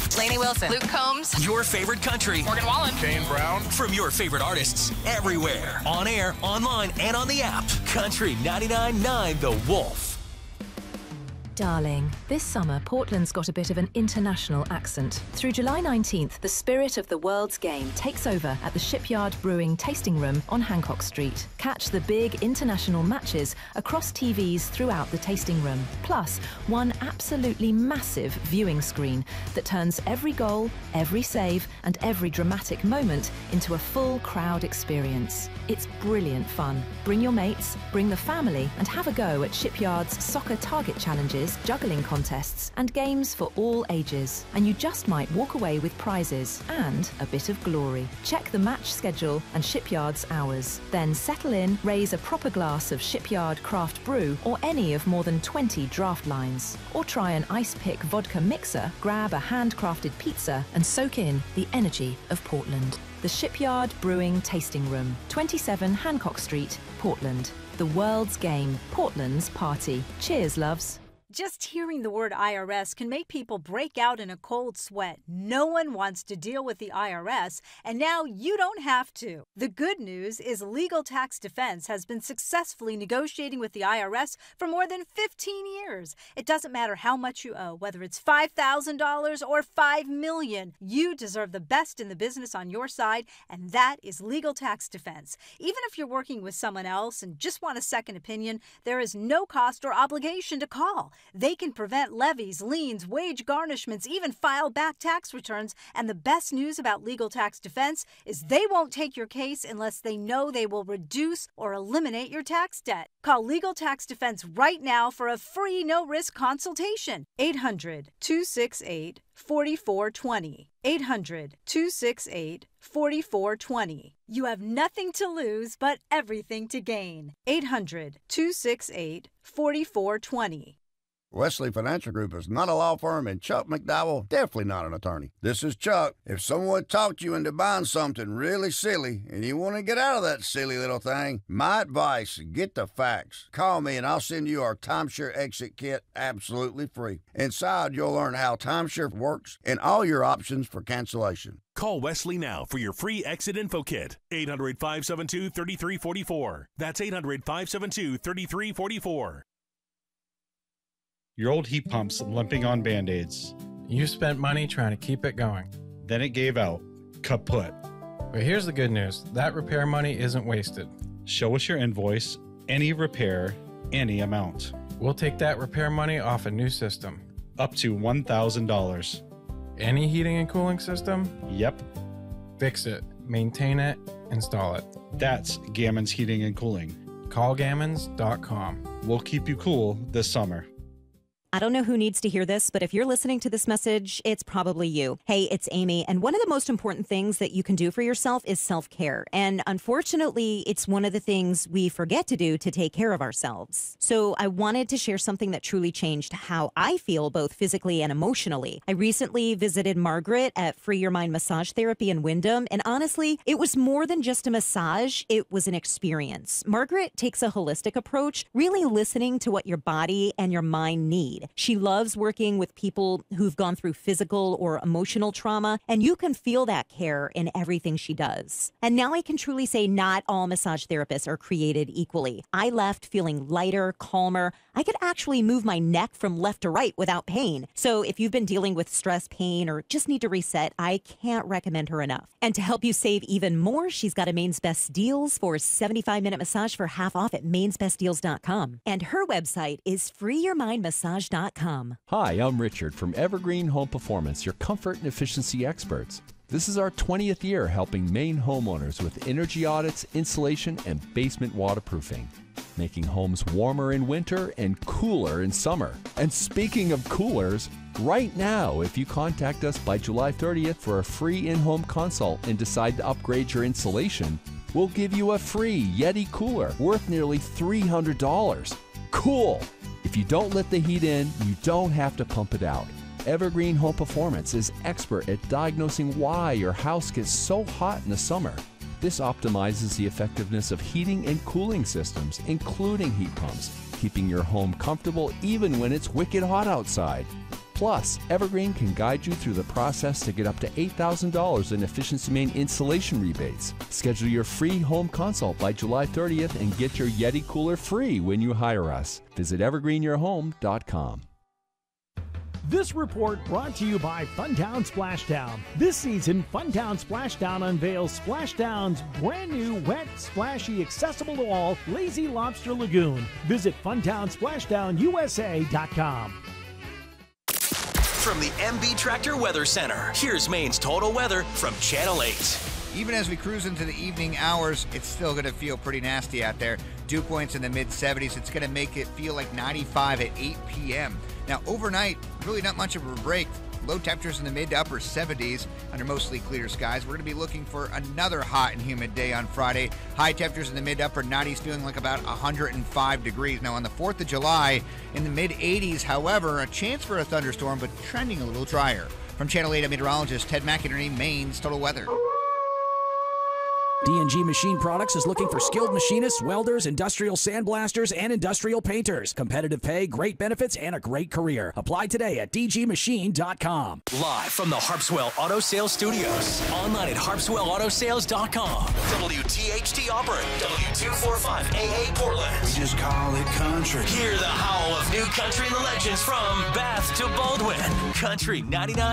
Lainey Wilson. Luke Combs. Your favorite country. Morgan Wallen. Kane Brown. From your favorite artists. Everywhere. On air, online, and on the app. Country 99.9 The Wolf. Darling, this summer Portland's got a bit of an international accent. Through July 19th, the spirit of the world's game takes over at the Shipyard Brewing Tasting Room on Hancock Street. Catch the big international matches across TVs throughout the tasting room. Plus, one absolutely massive viewing screen that turns every goal, every save, and every dramatic moment into a full crowd experience. It's brilliant fun. Bring your mates, bring the family, and have a go at Shipyard's soccer target challenges, juggling contests, and games for all ages. And you just might walk away with prizes and a bit of glory. Check the match schedule and Shipyard's hours. Then settle in, raise a proper glass of Shipyard craft brew or any of more than 20 draft lines. Or try an ice pick vodka mixer, grab a handcrafted pizza, and soak in the energy of Portland. The Shipyard Brewing Tasting Room, 27 Hancock Street, Portland. The world's game, Portland's party. Cheers, loves. Just hearing the word IRS can make people break out in a cold sweat. No one wants to deal with the IRS, and now you don't have to. The good news is Legal Tax Defense has been successfully negotiating with the IRS for more than 15 years. It doesn't matter how much you owe, whether it's $5,000 or $5 million. You deserve the best in the business on your side, and that is Legal Tax Defense. Even if you're working with someone else and just want a second opinion, there is no cost or obligation to call. They can prevent levies, liens, wage garnishments, even file back tax returns. And the best news about Legal Tax Defense is they won't take your case unless they know they will reduce or eliminate your tax debt. Call Legal Tax Defense right now for a free no-risk consultation. 800-268-4420. 800-268-4420. You have nothing to lose but everything to gain. 800-268-4420. Wesley Financial Group is not a law firm, and Chuck McDowell definitely not an attorney. This is Chuck. If someone talked you into buying something really silly and you want to get out of that silly little thing, my advice, get the facts. Call me and I'll send you our timeshare exit kit absolutely free. Inside, you'll learn how timeshare works and all your options for cancellation. Call Wesley now for your free exit info kit. 800-572-3344. That's 800-572-3344. Your old heat pump's limping on Band-Aids. You spent money trying to keep it going. Then it gave out. Kaput. But here's the good news. That repair money isn't wasted. Show us your invoice, any repair, any amount. We'll take that repair money off a new system. Up to $1,000. Any heating and cooling system? Yep. Fix it, maintain it, install it. That's Gammons Heating and Cooling. Callgammons.com. We'll keep you cool this summer. I don't know who needs to hear this, but if you're listening to this message, it's probably you. Hey, it's Amy, and one of the most important things that you can do for yourself is self-care. And unfortunately, it's one of the things we forget to do to take care of ourselves. So I wanted to share something that truly changed how I feel both physically and emotionally. I recently visited Margaret at Free Your Mind Massage Therapy in Wyndham, and honestly, it was more than just a massage, it was an experience. Margaret takes a holistic approach, really listening to what your body and your mind need. She loves working with people who've gone through physical or emotional trauma, and you can feel that care in everything she does. And now I can truly say not all massage therapists are created equally. I left feeling lighter, calmer. I could actually move my neck from left to right without pain. So if you've been dealing with stress, pain, or just need to reset, I can't recommend her enough. And to help you save even more, she's got a Maine's Best Deals for a 75-minute massage for half off at mainsbestdeals.com. And her website is freeyourmindmassage.com. Hi, I'm Richard from Evergreen Home Performance, your comfort and efficiency experts. This is our 20th year helping Maine homeowners with energy audits, insulation, and basement waterproofing, making homes warmer in winter and cooler in summer. And speaking of coolers, right now, if you contact us by July 30th for a free in-home consult and decide to upgrade your insulation, we'll give you a free Yeti cooler worth nearly $300. Cool! If you don't let the heat in, you don't have to pump it out. Evergreen Home Performance is expert at diagnosing why your house gets so hot in the summer. This optimizes the effectiveness of heating and cooling systems, including heat pumps, keeping your home comfortable even when it's wicked hot outside. Plus, Evergreen can guide you through the process to get up to $8,000 in Efficiency Main installation rebates. Schedule your free home consult by July 30th and get your Yeti cooler free when you hire us. Visit evergreenyourhome.com. This report brought to you by Funtown Splashdown. This season, Funtown Splashdown unveils Splashdown's brand new, wet, splashy, accessible to all Lazy Lobster Lagoon. Visit FuntownSplashdownUSA.com. From the MB Tractor Weather Center, here's Maine's total weather from Channel 8. Even as we cruise into the evening hours, it's still going to feel pretty nasty out there. Dew points in the mid-70s. It's going to make it feel like 95 at 8 p.m. Now, overnight, really not much of a break. Low temperatures in the mid to upper 70s under mostly clear skies. We're going to be looking for another hot and humid day on Friday. High temperatures in the mid to upper 90s, feeling like about 105 degrees. Now, on the 4th of July, in the mid 80s, however, a chance for a thunderstorm, but trending a little drier. From Channel 8 meteorologist Ted McInerney, Maine's Total Weather. D&G Machine Products is looking for skilled machinists, welders, industrial sandblasters, and industrial painters. Competitive pay, great benefits, and a great career. Apply today at dgmachine.com. Live from the Harpswell Auto Sales Studios. Online at harpswellautosales.com. WTHT Auburn. W245AA Portland. We just call it country. Hear the howl of new country legends from Bath to Baldwin. Country 99.